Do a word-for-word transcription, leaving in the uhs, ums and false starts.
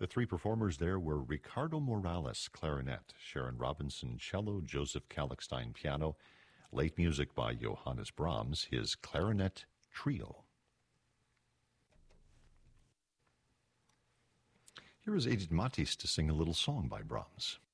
The three performers there were Ricardo Morales, clarinet, Sharon Robinson, cello, Joseph Kalkstein, piano, late music by Johannes Brahms, his clarinet trio. Here is Edith Matis to sing a little song by Brahms.